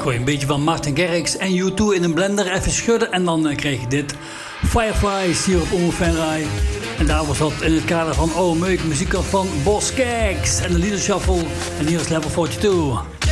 Gooi een beetje van Martin Garrix en U2 in een blender, even schudden en dan krijg je dit. Fireflies hier op Omroep Venray. En daar was dat in het kader van Oh Meuk, muziek van Boss Keks en de Leader Shuffle. En hier is Level 42.